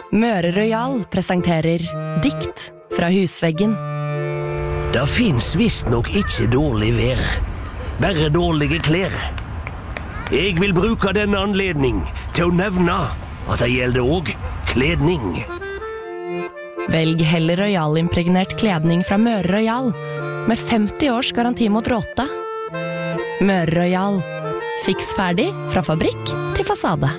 Møre Royal presenterer Dikt fra husveggen. Det finnes visst nok ikke dårlig vær, bare dårlige klær. Jeg vil bruke denne anledning til å nevne at det gjelder også kledning. Velg heller Royal-impregnert kledning fra Møre Royal, med 50 års garanti mot råte. Møre Royal. Fiks ferdig fra fabrikk til fasade.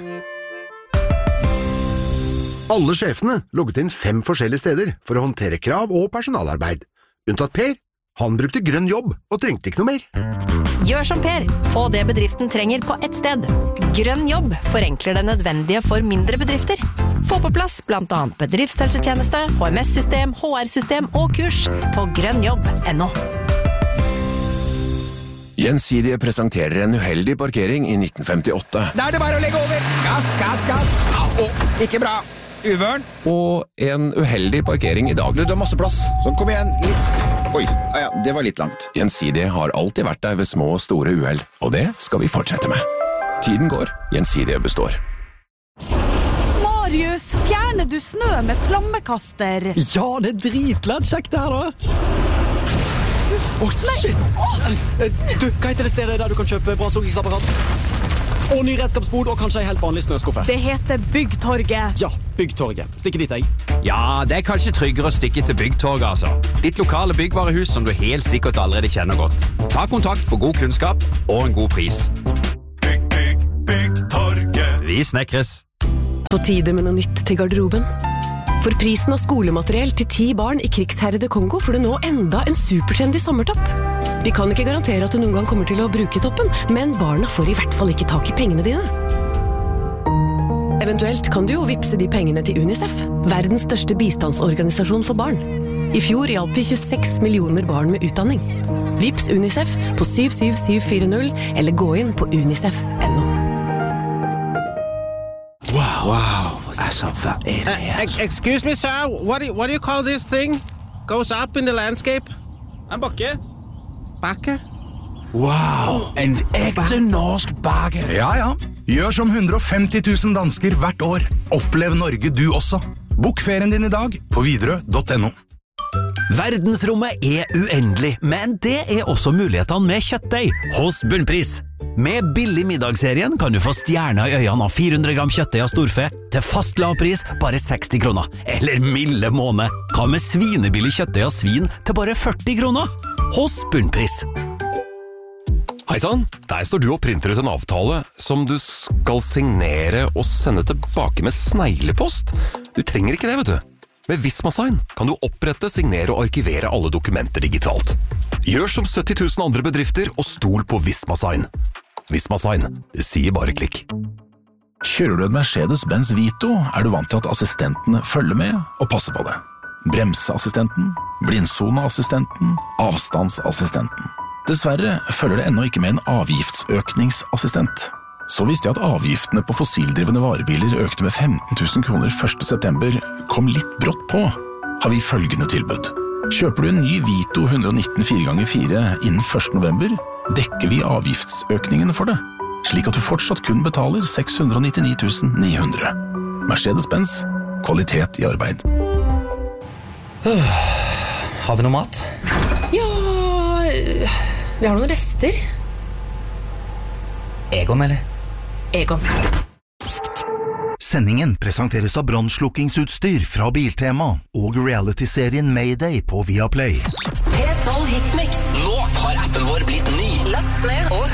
Alle sjefene logget inn 5 forskjellige steder for å håndtere krav og personalarbeid. Unntatt Per. Han brukte grønn jobb og trengte ikke noe mer. Gjør som Per. Få det bedriften trenger på ett sted. Grønn jobb forenkler det nødvendige for mindre bedrifter. Få på plass blant annet bedriftshelsetjeneste, HMS-system, HR-system og kurs på grønnjobb.no. Gjensidige presenterer en uheldig parkering i 1958. Da er det bare å legge over. Gass, gass, gass. Ikke bra. Uvørn. Og en uheldig parkering i dag. Du har masse plass, så kom igjen. Oi, ja, det var litt langt. Gjensidige har alltid vært der ved små og store uheld, og det skal vi fortsette med. Tiden går, Gjensidige består. Marius, fjerner du snø med flammekaster? Ja, det er dritlett kjekt det her da. Shit! Du, hva heter det stedet der du kan kjøpe brannslukningsapparat? Og ny redskapsbod og kanskje en helt vanlig snøskuffe. Det heter Byggtorget. Ja, Byggtorget. Stikker dit, jeg. Ja, det er kanskje tryggere å stikke til Byggtorget, altså. Ditt lokale byggvarehus som du helt sikkert allerede kjenner godt. Ta kontakt for god kunnskap og en god pris. Byggtorget. Vi snekres. På tide med noe nytt til garderoben. For prisen av skolemateriell til 10 barn i krigsherrede Kongo får du nå enda en supertrendy sommertopp. Vi kan ikke garantere at du noen gang kommer til å bruke toppen, men barna får i hvert fall ikke tak i pengene dine. Eventuelt kan du jo vipse de pengene til UNICEF, verdens største bistandsorganisasjon for barn. I fjor hjalp vi 26 millioner barn med utdanning. Vips UNICEF på 77740 eller gå inn på unicef.no. Wow, altså, hva er det her? Excuse me, sir. What do you call this thing? Goes up in the landscape? En bakke. Bakke? Wow, en ekte norsk bakke. Ja. Gjør som 150 000 dansker hvert år. Opplev Norge du også. Bok ferien din i dag på Widerøe.no. Verdensrommet er uendelig, men det er også mulighetene med kjøttdeig hos Bunnpris. Med billig middagsserien kan du få stjerner i øynene av 400 gram kjøttdeig av storfe til fast lavpris bare 60 kroner. Eller milde måne, hva med svinebillig kjøttdeig av svin til bare 40 kroner? Hos Bunnpris. Heisann, der står du og printer ut en avtale som du skal signere og sende tilbake med sneglepost. Du trenger ikke det, vet du. Med Visma-sign kan du opprette, signere og arkivere alle dokumenter digitalt. Gjør som 70 000 andre bedrifter og stol på Visma-sign. Visma-sign, det sier bare klikk. Kjører du en Mercedes-Benz Vito, er du vant til at assistentene følger med og passer på det. Bremseassistenten, blindsoneassistenten, avstandsassistenten. Dessverre følger det ennå ikke med en avgiftsøkningsassistent. Så visste jeg at avgiftene på fossildrivende varebiler økte med 15 000 kroner 1. september, kom litt brått på, har vi følgende tilbud. Kjøper du en ny Vito 119 4x4 innen 1. november, dekker vi avgiftsøkningene for det, slik at du fortsatt kun betaler 699 900. Mercedes-Benz, kvalitet i arbeid. Har vi noe mat? Ja, vi har noen rester. Egon, eller? Egon. Sendingen presenteres av brannslukkingsutstyr fra Biltema og reality-serien Mayday på Viaplay. P12 Hitmix